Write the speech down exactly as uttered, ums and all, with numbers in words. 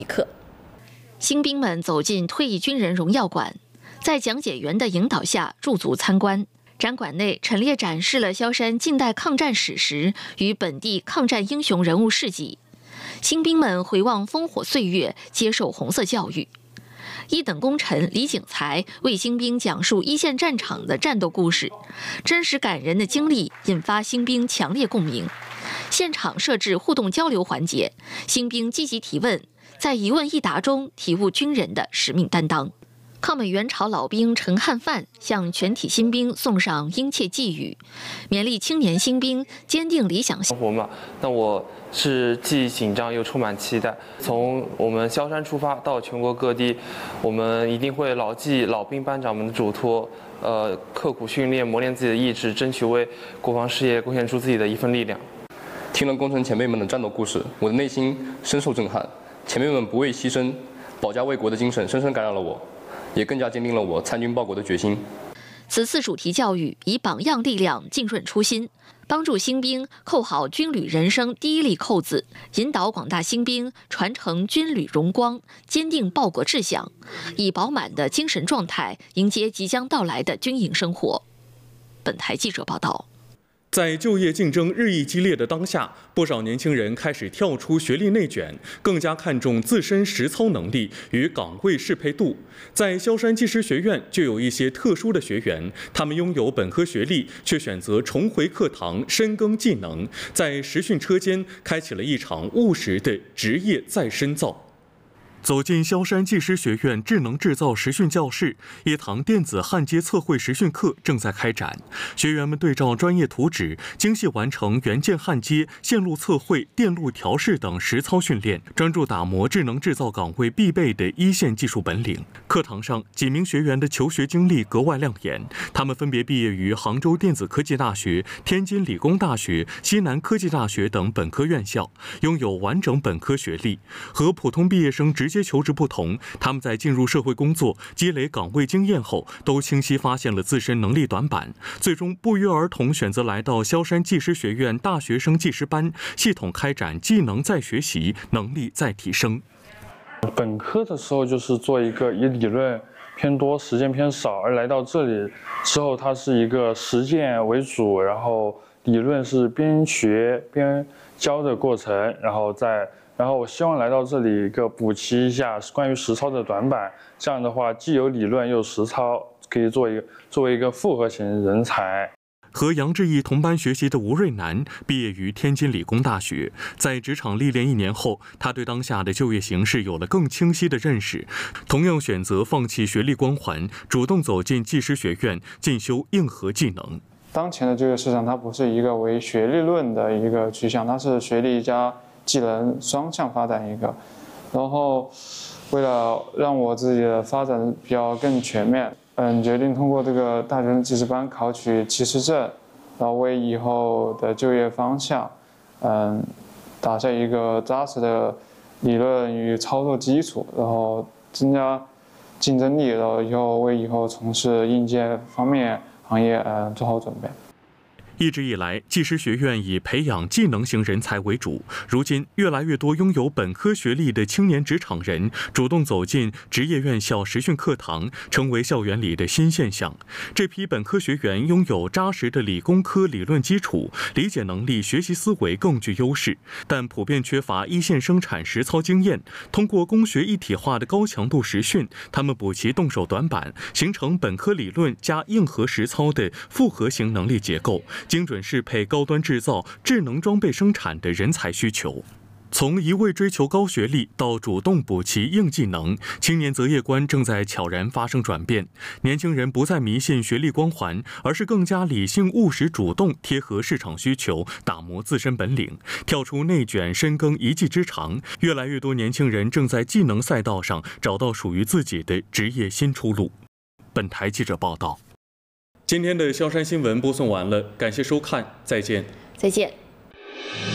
课。新兵们走进退役军人荣耀馆，在讲解员的引导下驻足参观。展馆内陈列展示了萧山近代抗战史实与本地抗战英雄人物事迹。新兵们回望烽火岁月，接受红色教育。一等功臣李景才为新兵讲述一线战场的战斗故事，真实感人的经历引发新兵强烈共鸣。现场设置互动交流环节，新兵积极提问，在一问一答中体悟军人的使命担当。抗美援朝老兵陈汉范向全体新兵送上殷切寄语，勉励青年新兵坚定理想。 生活嘛，那我是既紧张又充满期待。从我们萧山出发到全国各地，我们一定会牢记老兵班长们的嘱托，呃，刻苦训练，磨练自己的意志，争取为国防事业贡献出自己的一份力量。 听了功臣前辈们的战斗故事，我的内心深受震撼。前辈们不畏牺牲、保家卫国的精神深深感染了我，也更加坚定了我参军报国的决心。 此次主题教育以榜样力量浸润初心，帮助新兵扣好军旅人生第一粒扣子，引导广大新兵传承军旅荣光，坚定报国志向，以饱满的精神状态迎接即将到来的军营生活。本台记者报道。 在就业竞争日益激烈的当下，不少年轻人开始跳出学历内卷，更加看重自身实操能力与岗位适配度。在萧山技师学院就有一些特殊的学员，他们拥有本科学历，却选择重回课堂深耕技能，在实训车间开启了一场务实的职业再深造。走进萧山技师学院智能制造实训教室，一堂电子焊接测绘实训课正在开展。学员们对照专业图纸，精细完成元件焊接、线路测绘、电路调试等实操训练，专注打磨智能制造岗位必备的一线技术本领。课堂上，几名学员的求学经历格外亮眼，他们分别毕业于杭州电子科技大学、天津理工大学、西南科技大学等本科院校，拥有完整本科学历。和普通毕业生直接求职不同，他们在进入社会工作、积累岗位经验后，都清晰发现了自身能力短板，最终不约而同选择来到萧山技师学院大学生技师班，系统开展技能再学习、能力再提升。 本科的时候就是做一个以理论偏多、实践偏少，而来到这里之后，它是一个实践为主，然后理论是边学边教的过程，然后再。然后我希望来到这里一个补齐一下关于实操的短板，这样的话既有理论又实操，可以做一个作为一个复合型人才。 和杨志毅同班学习的吴瑞南毕业于天津理工大学，在职场历练一年后，他对当下的就业形势有了更清晰的认识，同样选择放弃学历光环，主动走进技师学院进修硬核技能。 当前的就业市场它不是一个为学历论的一个趋向，它是学历加技能双向发展一个，然后为了让我自己的发展比较更全面，嗯，决定通过这个大学生技师班考取技师证，然后为以后的就业方向，嗯，打下一个扎实的理论与操作基础，然后增加竞争力，然后以后为以后从事应届方面行业，嗯，做好准备。 一直以来，技师学院以培养技能型人才为主。如今，越来越多拥有本科学历的青年职场人主动走进职业院校实训课堂，成为校园里的新现象。这批本科学员拥有扎实的理工科理论基础，理解能力、学习思维更具优势，但普遍缺乏一线生产实操经验。通过工学一体化的高强度实训，他们补齐动手短板，形成本科理论加硬核实操的复合型能力结构。精准适配高端制造、智能装备生产的人才需求。从一味追求高学历到主动补齐硬技能，青年择业观正在悄然发生转变。年轻人不再迷信学历光环，而是更加理性务实、主动贴合市场需求，打磨自身本领，跳出内卷，深耕一技之长。越来越多年轻人正在技能赛道上找到属于自己的职业新出路。本台记者报道。今天的萧山新闻播送完了，感谢收看，再见。 再见。